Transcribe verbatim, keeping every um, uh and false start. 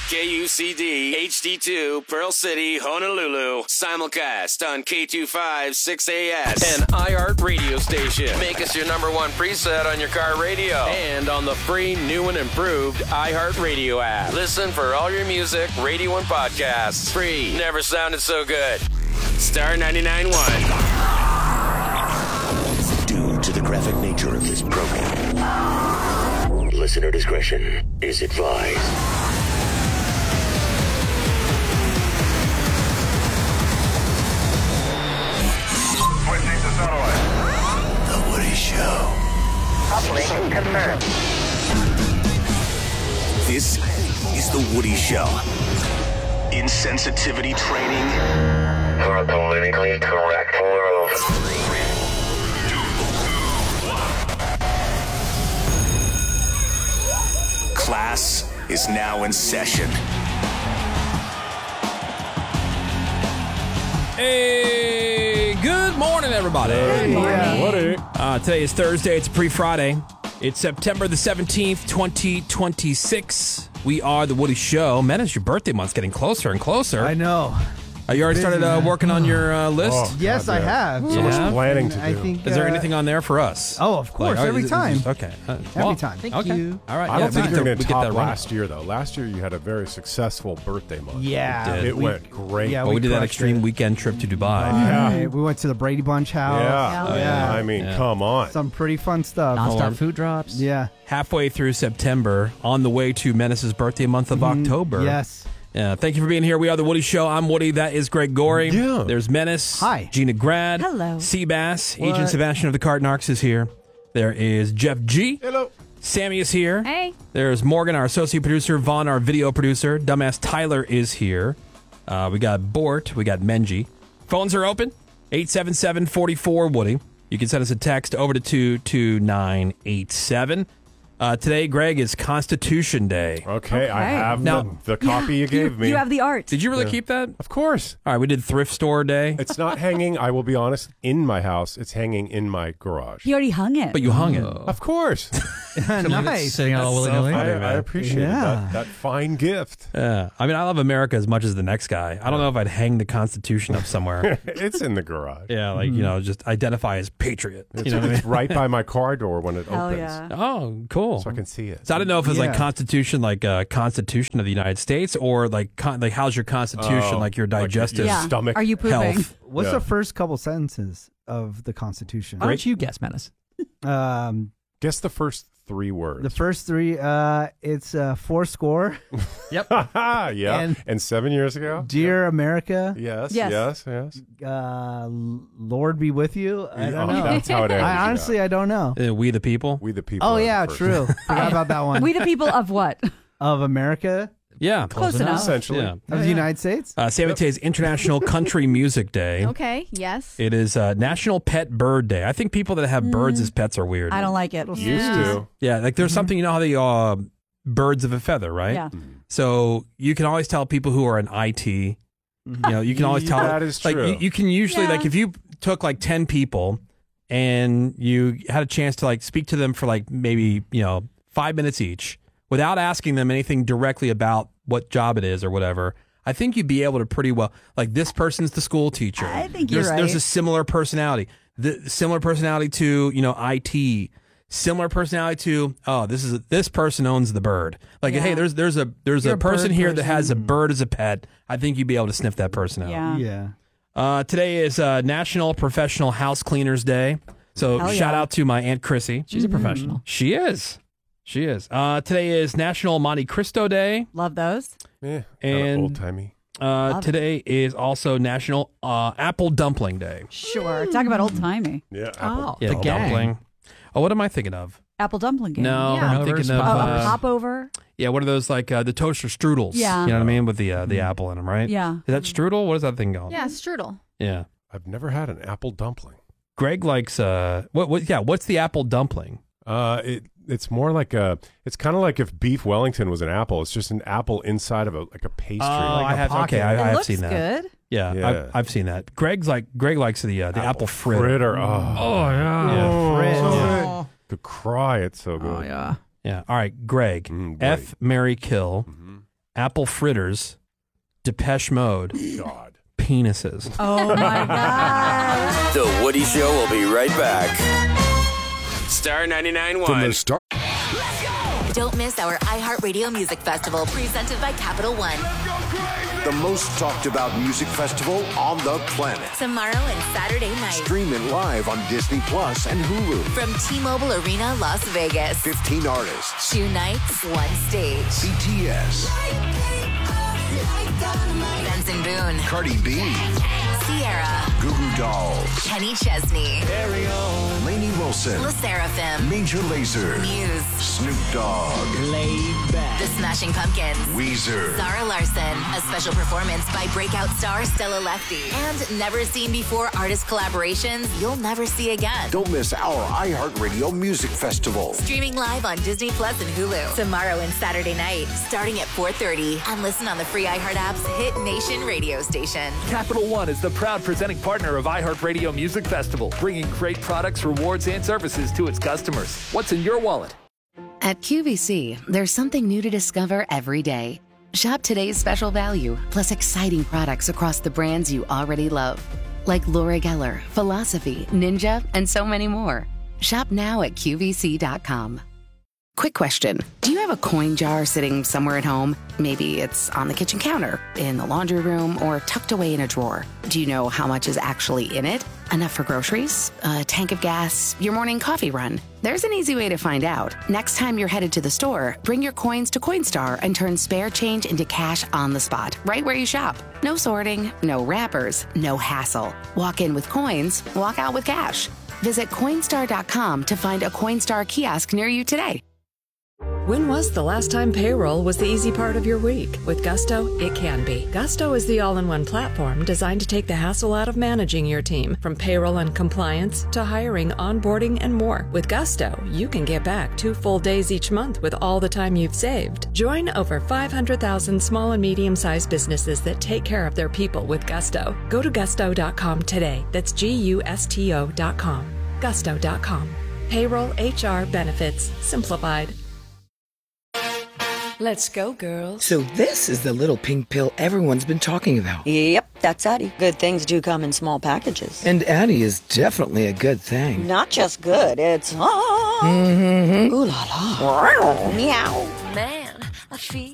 K U C D, H D two, Pearl City, Honolulu. Simulcast on K two five six A S. An iHeart radio station. Make us your number one preset on your car radio. And on the free, new and improved iHeart Radio app. Listen for all your music, radio, and podcasts. Free. Never sounded so good. Star ninety-nine point one. Due to the graphic nature of this program, listener discretion is advised. The Woody Show. Uplink confirmed. This is The Woody Show. Insensitivity training For a politically correct world. Class is now in session. Hey, good morning, everybody. Good morning. Woody. Uh, today is Thursday. It's pre-Friday. It's September the seventeenth, twenty twenty-six. We are The Woody Show. Man, it's your birthday month's getting closer and closer. I know. Uh, you already Busy, started uh, man. working on your uh, list? Oh. Yes, God, I yeah. have. So much Yeah? planning to I do. think. Is there uh, anything on there for us? Oh, of course, Like, every is- is- time. Okay. Uh, Every well, time. Thank okay. you. All right. I yeah, don't think we you're get going the- to we get top that running. last year, though. Last year, you had a very successful birthday month. Yeah. did. It we- went great. Yeah, Well, we did that crushed extreme it. weekend trip to Dubai. Uh, We went to the Brady Bunch house. Yeah. Oh, yeah. I mean, Yeah. come on. Some pretty fun stuff. Non-stop food drops. Yeah. Halfway through September, on the way to Menace's birthday month of October. Yes. Yeah, thank you for being here. We are The Woody Show. I'm Woody. That is Greg Gorey. Yeah. There's Menace. Hi. Gina Grad. Hello. Seabass. What? Agent Sebastian of the Cardinarchs is here. There is Jeff G. Hello. Sammy is here. Hey. There's Morgan, our associate producer. Vaughn, our video producer. Dumbass Tyler is here. Uh, we got Bort. We got Menji. Phones are open. eight seven seven, four four, Woody. You can send us a text over to two two nine eight seven. Uh, today, Greg, is Constitution Day. Okay, I Okay. have Now- the, the copy you gave me. You have the art. Did you really keep that? Of course. All right, we did Thrift Store Day. It's not hanging, I will be honest, in my house. It's hanging in my garage. He already hung it. But you hung it. Of course. Nice. Sitting all That's so willy-nilly. funny. I, I appreciate Yeah. that, that fine gift. Yeah. I mean, I love America as much as the next guy. I don't know if I'd hang the Constitution up somewhere. It's in the garage. Yeah, like, you know, just identify as patriot. It's, You know what I mean? it's right by my car door when it Hell opens. yeah. Oh, cool. So I can see it. So I don't know if it's like Yeah. Constitution, like uh, Constitution of the United States, or like con- like how's your Constitution, Oh, like your like digestive your Yeah. stomach Are you pooping? health. What's Yeah. the first couple sentences of the Constitution? Why don't you guess, Menace? Um, Guess the first three words. the first three. Uh, it's uh, four score. yeah. And, And- seven years ago? Dear America. Yes, Yes. yes, yes. Uh, Lord be with you. I don't Oh, know. That's how it ends. I honestly, yeah. I don't know. Uh, we the people. We the people. Oh are the yeah, first. true. Forgot about that one. We the people of what? Of America, Yeah. Close enough. Essentially. Yeah. of the United States. Uh, Sammy Tay is International Country Music Day. Okay, yes. It is uh, National Pet Bird Day. I think people that have birds as pets are weird. I don't like it. Used Yeah. to. Yeah, like there's something, you know how they uh birds of a feather, right? Yeah. So you can always tell people who are in I T. You know, you can always tell. That is like true. you, you can usually Yeah. like if you took like ten people and you had a chance to like speak to them for like maybe you know five minutes each without asking them anything directly about what job it is or whatever. I think you'd be able to pretty well like this person's the school teacher. I think you're there's, There's right. a similar personality. The similar personality to you know I T. Similar personality to oh this is a, this person owns the bird like Yeah. hey there's there's a there's You're a a person bird here that person. has a bird as a pet. I think you'd be able to sniff that person out. Yeah. Yeah. Uh, today is uh, National Professional House Cleaners Day. So Hell shout yeah. out to my Aunt Chrissy. She's a professional. She is. She is. Uh, today is National Monte Cristo Day. Love those. Yeah. And- Old timey. Uh, Love it. today is also National uh, Apple Dumpling Day. Sure. Talk about old timey. Yeah. Apple. Yeah, the gang. dumpling. Oh, what am I thinking of? Apple dumpling game. No, Yeah. I'm thinking of Oh, a uh, popover. yeah. What are those like uh, the toaster strudels? Yeah. you know what I mean with the uh, the apple in them, right? Yeah. Is that strudel? What is that thing called? Yeah, strudel. Yeah. I've never had an apple dumpling. Greg likes uh what what yeah. What's the apple dumpling? Uh, it it's more like a. It's kind of like if beef Wellington was an apple. It's just an apple inside of a like a pastry. Oh, like I a have pocket. okay. I, It I have looks seen that. good. Yeah, Yeah. I've, I've seen that. Greg's like Greg likes the uh, the apple, fritter. fritter. Oh, Oh yeah, Yeah. Frit. Oh. could cry. It's so good. Oh, yeah. yeah. All right, Greg. Mm, F, Mary, kill. Mhm. apple fritters, Depeche Mode, God. penises. Oh my God. The Woody Show will be right back. Star ninety-nine point From one. the start. Don't miss our iHeartRadio Music Festival presented by Capital One. The most talked about music festival on the planet. Tomorrow and Saturday night. Stream it live on Disney Plus and Hulu. From T-Mobile Arena, Las Vegas. fifteen artists. Two nights, one stage. B T S. Benson Boone. Cardi B. Sierra. Goo Goo Dolls. Kenny Chesney. Lainey Wilson. La Seraphim. Major Lazer. Muse. Snoop Dogg. The Smashing Pumpkins. Weezer. Zara Larson. A special performance by breakout star Stella Lefty. And never seen before artist collaborations you'll never see again. Don't miss our iHeartRadio Music Festival. Streaming live on Disney Plus and Hulu. Tomorrow and Saturday night, starting at four thirty. And listen on the free iHeart app's Hit Nation radio station. Capital One is the proud presenting partner of iHeartRadio Music Festival, bringing great products, rewards, and services to its customers. What's in your wallet? At Q V C, there's something new to discover every day. Shop today's special value, plus exciting products across the brands you already love. Like Laura Geller, Philosophy, Ninja, and so many more. Shop now at Q V C dot com. Quick question. Do you have a coin jar sitting somewhere at home? Maybe it's on the kitchen counter, in the laundry room, or tucked away in a drawer. Do you know how much is actually in it? Enough for groceries? A tank of gas? Your morning coffee run? There's an easy way to find out. Next time you're headed to the store, bring your coins to Coinstar and turn spare change into cash on the spot, right where you shop. No sorting, no wrappers, no hassle. Walk in with coins, walk out with cash. Visit Coinstar dot com to find a Coinstar kiosk near you today. When was the last time payroll was the easy part of your week? With Gusto, it can be. Gusto is the all-in-one platform designed to take the hassle out of managing your team, from payroll and compliance to hiring, onboarding, and more. With Gusto, you can get back two full days each month with all the time you've saved. Join over five hundred thousand small and medium-sized businesses that take care of their people with Gusto. Go to gusto dot com today. That's G U S T O dot com. gusto dot com. Payroll, H R, benefits, simplified. Let's go, girls. So this is the little pink pill everyone's been talking about. Yep, that's Addie. Good things do come in small packages. And Addie is definitely a good thing. Not just good, it's... Ah. Mm-hmm. Ooh la la. Meow. Man, I feel...